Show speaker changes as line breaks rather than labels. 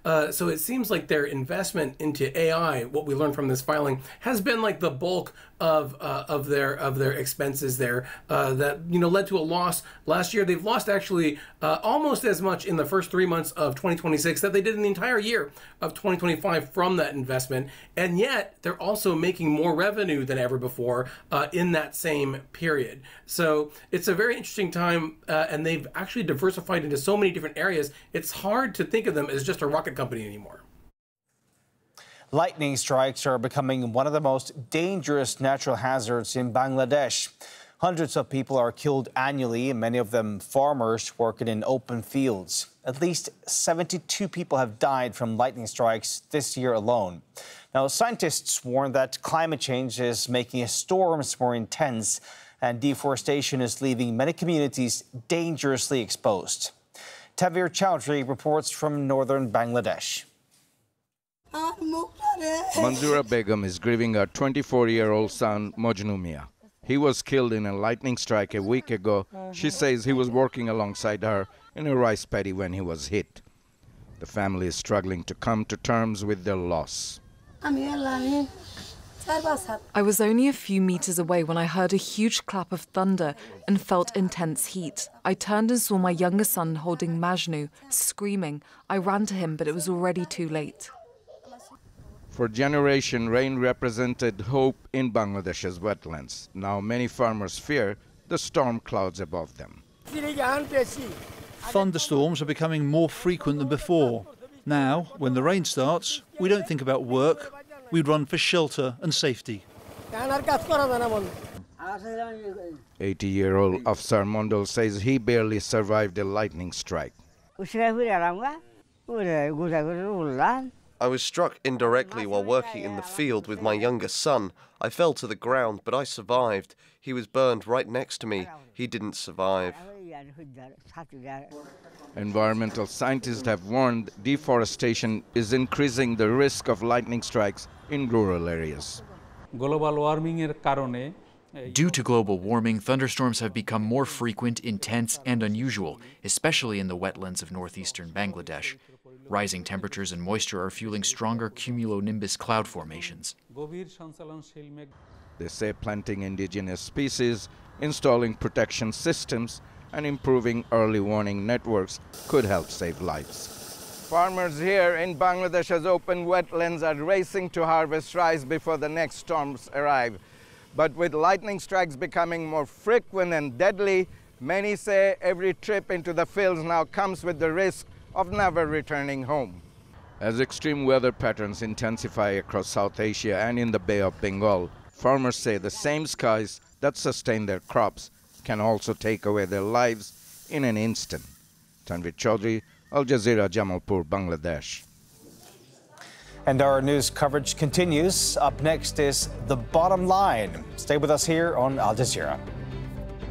So it seems like their investment into AI, what we learned from this filing, has been like the bulk of their expenses there. That led to a loss last year. They've lost actually almost as much in the first 3 months of 2026 that they did in the entire year of 2025 from that investment, and yet they're also making more revenue than ever before in that same period. So it's a very interesting time, and they've actually diversified into so many different areas. It's hard to think of them as just a rocket company anymore.
Lightning strikes are becoming one of the most dangerous natural hazards in Bangladesh. Hundreds of people are killed annually, and many of them farmers working in open fields. At least 72 people have died from lightning strikes this year alone. Now, scientists warn that climate change is making storms more intense, and deforestation is leaving many communities dangerously exposed. Tavir Chowdhury reports from northern Bangladesh.
Manzura Begum is grieving her 24-year-old son, Mojnu Mia. He was killed in a lightning strike a week ago. She says he was working alongside her in a rice paddy when he was hit. The family is struggling to come to terms with their loss.
I was only a few meters away when I heard a huge clap of thunder and felt intense heat. I turned and saw my younger son holding Majnu, screaming. I ran to him, but it was already too late.
For generations, rain represented hope in Bangladesh's wetlands. Now many farmers fear the storm clouds above them.
Thunderstorms are becoming more frequent than before. Now, when the rain starts, we don't think about work. We run for shelter and safety.
80-year-old Afsar Mondal says he barely survived a lightning strike.
I was struck indirectly while working in the field with my younger son. I fell to the ground, but I survived. He was burned right next to me. He didn't survive.
Environmental scientists have warned deforestation is increasing the risk of lightning strikes in rural areas.
Due to global warming, thunderstorms have become more frequent, intense, and unusual, especially in the wetlands of northeastern Bangladesh. Rising temperatures and moisture are fueling stronger cumulonimbus cloud formations.
They say planting indigenous species, installing protection systems, and improving early warning networks could help save lives. Farmers here in Bangladesh's open wetlands are racing to harvest rice before the next storms arrive. But with lightning strikes becoming more frequent and deadly, many say every trip into the fields now comes with the risk of never returning home. As extreme weather patterns intensify across South Asia and in the Bay of Bengal, farmers say the same skies that sustain their crops can also take away their lives in an instant. Tanvir Chaudhry, Al Jazeera, Jamalpur, Bangladesh.
And our news coverage continues. Up next is The Bottom Line. Stay with us here on Al Jazeera.